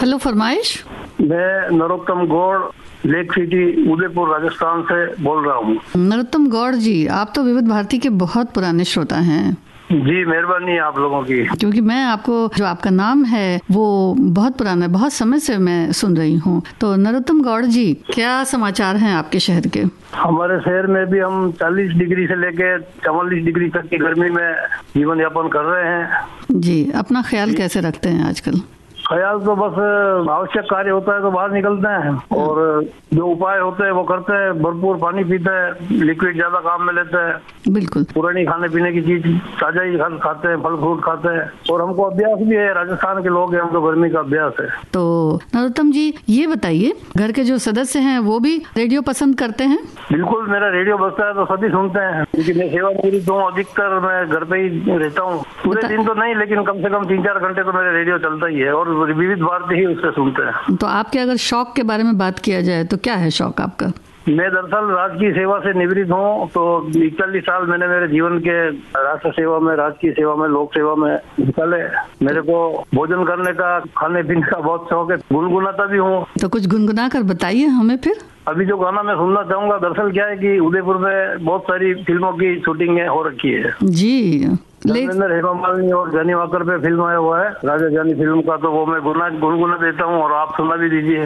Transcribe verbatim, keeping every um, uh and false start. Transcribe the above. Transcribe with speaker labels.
Speaker 1: Hello, फरमाइश।
Speaker 2: मैं Narottam Gaur, lake city, Udaipur, Rajasthan से बोल रहा हूँ।
Speaker 1: नरोत्तम गौड़ जी, आप तो विविध भारती के बहुत पुराने श्रोता हैं।
Speaker 2: जी, मेहरबानी आप लोगों की।
Speaker 1: क्योंकि मैं आपको, जो आपका नाम है वो बहुत पुराना है, बहुत समय से मैं सुन रही हूँ। तो नरोत्तम गौड़ जी, क्या समाचार हैं आपके शहर के?
Speaker 2: हमारे शहर में भी हम चालीस डिग्री से लेके चवालीस डिग्री तक की गर्मी में जीवन यापन कर रहे हैं।
Speaker 1: जी, अपना ख्याल कैसे रखते हैं आजकल?
Speaker 2: ख्याल तो बस आवश्यक कार्य होता है तो बाहर निकलते हैं, और जो उपाय होते हैं वो करते हैं। भरपूर पानी पीते हैं, लिक्विड ज्यादा काम में लेते हैं।
Speaker 1: बिल्कुल।
Speaker 2: पुरानी खाने पीने की चीज ताजा ही खाते हैं, फल फ्रूट खाते हैं, और हमको अभ्यास भी है। राजस्थान के लोग हैं, हमको गर्मी का अभ्यास है। तो
Speaker 1: नरोत्तम जी, ये बताइए, घर के जो सदस्य हैं वो भी रेडियो पसंद करते हैं?
Speaker 2: बिल्कुल, मेरा रेडियो बजता है तो सभी सुनते हैं, क्योंकि मैं सेवा निवृत्त हूँ। अधिकतर मैं घर पे ही रहता हूँ, पूरे दिन तो नहीं, लेकिन कम से कम तीन चार घंटे तो मेरा रेडियो चलता ही है, और विविध भारती ही उससे सुनते हैं।
Speaker 1: तो आपके अगर शौक के बारे में बात किया जाए तो क्या है शौक आपका?
Speaker 2: मैं दरअसल राजकीय सेवा से निवृत्त हूँ, तो इकतालीस साल मैंने मेरे जीवन के राष्ट्र सेवा में, राजकीय सेवा में, लोक सेवा में निकाले। मेरे को भोजन करने का, खाने पीने का बहुत शौक है, गुनगुनाता भी हूँ।
Speaker 1: तो कुछ गुनगुना कर बताइए हमें फिर।
Speaker 2: अभी जो गाना मैं सुनना चाहूंगा, दरअसल क्या है कि उदयपुर में बहुत सारी फिल्मों की शूटिंग हो रखी है
Speaker 1: जी।
Speaker 2: धर्मेंद्र, हेमा मालिनी और जानी वाकर पे फिल्म आया हुआ है, राजा जानी फिल्म का। तो वो मैं गुना गुनगुना देता हूँ और आप सुना भी दीजिए।